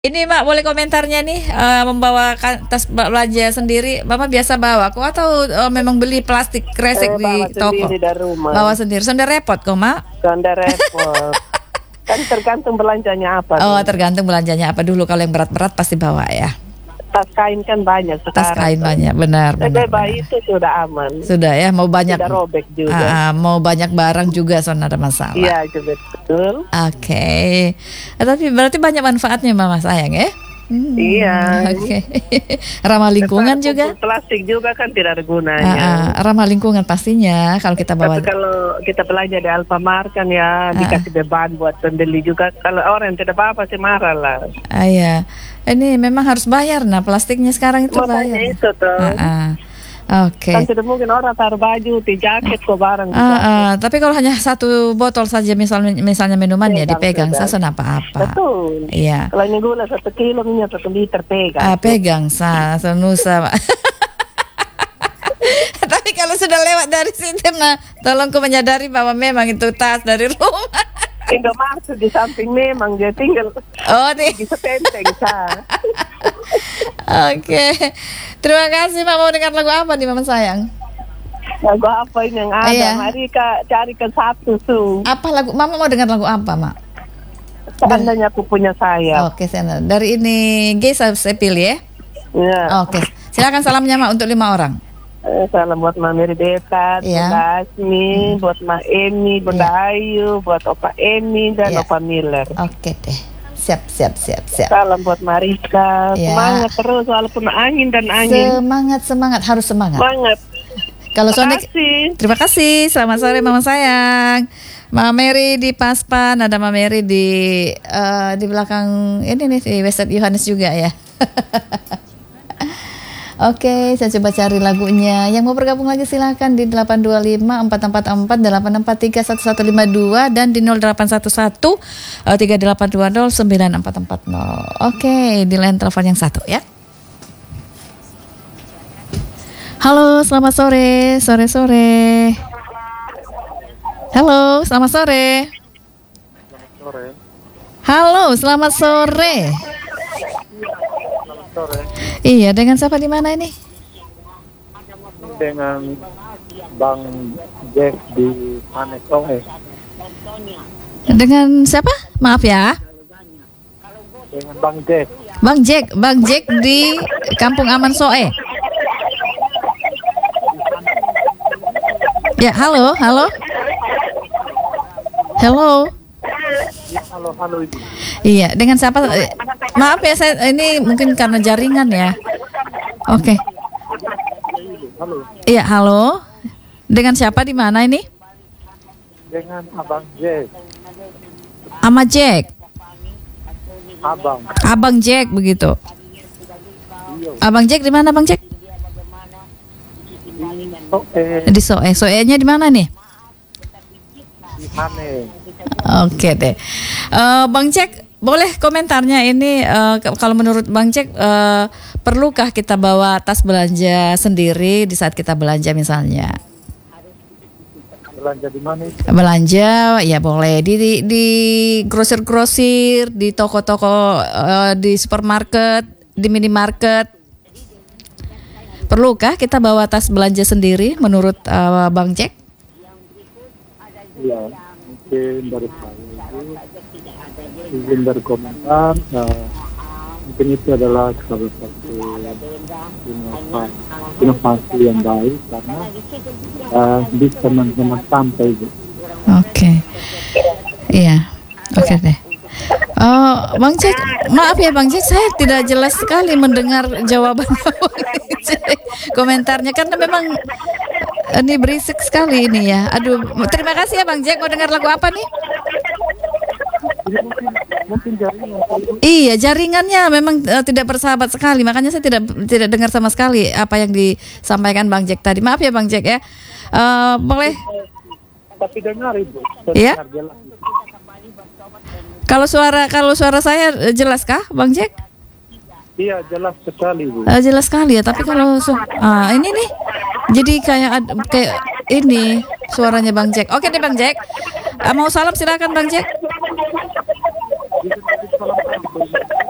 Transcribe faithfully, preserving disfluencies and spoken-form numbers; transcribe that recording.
Ini Mak, boleh komentarnya nih, eh, membawa ka- tas belanja sendiri, Mama biasa bawa kok atau eh, memang beli plastik kresek Eh, di bawa toko? sendiri dari rumah. Bawa sendiri, sudah repot kok Mak. Ganda repot. Kan tergantung belanjanya apa. Oh, tuh. tergantung belanjanya apa dulu. Kalau yang berat-berat pasti bawa ya. Tas kain kan banyak sekarang. Tas kain tuh. banyak, benar, benar, Tapi bayi benar. itu sudah aman. Sudah ya, mau banyak, Tidak robek juga. Ah, ah, mau banyak barang juga soalnya ada masalah. Iya juga betul. Oke, Eh, tapi berarti banyak manfaatnya Mama sayang ya? Hmm, Iya. Oke, ramah lingkungan Tapi juga. plastik juga kan tidak ada Ah, gunanya. ah, ramah lingkungan pastinya kalau kita bawa. Tapi kalau kita belanja di Alfamart kan ya dikasih beban buat pembeli juga. Kalau orang yang tidak apa-apa sih marah lah. Ah, ya. Ini memang harus bayar. Nah, plastiknya sekarang itu Makanya bayar. itu tuh. Ah, ah. Oke. Kan tidak mungkin orang taruh baju, di jaket kok barang. di Ah, jaket. ah. Tapi kalau hanya satu botol saja misalnya misalnya minuman ya Pegang dipegang, sudah. saya apa-apa. Betul. Iya. Kalau ini gula satu kilo, minyak satu liter pegang. Ah, pegang sa senusa. Tapi kalau sudah lewat dari situ, nah, tolong ku menyadari bahwa memang itu tas dari rumah. Indomaret di samping memang dia tinggal Oh, nih. bisa tenteng sah. Oke. Terima kasih, Mak. Mau dengar lagu apa nih, Mama sayang? Lagu apa ini yang ada? Iya. Mari Kak carikan satu su. Apa lagu? Mama mau dengar lagu apa, Mak? Seandainya aku punya sayap. Oke, saya dari ini G saya saya pilih ya. Ya. Oke. Silakan salamnya, Mak, untuk lima orang. Eh, salam buat Mami Dekat, Iya. Bunda Asmi, buat Ma Emi, Bunda Ayu, buat Opa Emi dan Iya. Opa Miller. Oke deh. Siap, siap, siap, siap. Salam buat Marika. Iya. Semangat terus walaupun angin dan angin. Semangat, semangat, harus semangat. Semangat. Kalau Terima Sonic, kasih. terima kasih. Selamat sore, Mama sayang. Mama Mary di Paspan, ada Mama Mary di eh, di belakang ini nih di Western Yohanes juga ya. Oke, saya coba cari lagunya. Yang mau bergabung lagi silakan di delapan dua lima empat empat empat delapan empat tiga satu satu lima dua dan di nol delapan satu satu tiga delapan dua nol sembilan empat empat nol. Oke, di line telepon yang satu ya. Halo, selamat sore, sore-sore. Halo, selamat sore. Sore. Halo, selamat sore. Selamat sore. Iya, dengan siapa di mana ini? Dengan Bang Jack di Manesoe. Dengan siapa? Maaf ya. Dengan Bang Jack. Bang Jack, Bang Jack di Kampung Aman Soe. Ya, halo, halo. Halo. Halo, halo Ibu. Iya, dengan siapa? Eh, Maaf ya, saya ini mungkin karena jaringan ya. Oke. Halo. Iya, halo. Dengan siapa di mana ini? Dengan Abang Jack. Ama Jack. Abang. Abang Jack begitu. Abang Jack di mana, Bang Jack? Oke. Di Soe. Soe-nya di mana nih? Di Mane. Oke deh, Eh, Bang Cek, boleh komentarnya ini eh, ke- kalau menurut Bang Cek, eh, perlukah kita bawa tas belanja sendiri di saat kita belanja misalnya? Belanja di mana? Belanja ya boleh di di, di grosir-grosir, di toko-toko, eh, di supermarket, di minimarket. Perlukah kita bawa tas belanja sendiri menurut eh, Bang Cek? Iya. Mungkin dari saya itu izin berkomentar. eh, mungkin itu adalah salah satu inovasi, inovasi yang baik karena eh, bisa menghemat sampai. Bu. Oke, iya, oke deh. Oh, Bang Cek, maaf ya Bang Cek, saya tidak jelas sekali mendengar jawaban Bang Cek. Komentarnya karena memang ini berisik sekali ini ya. Aduh, terima kasih ya Bang Cek. Mau dengar lagu apa nih? Mungkin mungkin jaringan. Iya, jaringannya memang eh, tidak bersahabat sekali. Makanya saya tidak tidak dengar sama sekali apa yang disampaikan Bang Jack tadi. Maaf ya Bang Jack ya. Eh, boleh Tapi dengar Ibu. Iya? Dengar jelas. kalau suara kalau suara saya eh, jelas kah Bang Jack? Iya, jelas sekali Bu. Eh, jelas sekali ya. Tapi kalau su- ah, ini nih, jadi kayak ad- kayak ini suaranya Bang Jack. Oke deh Bang Jack. Eh, mau salam silakan Bang Jack.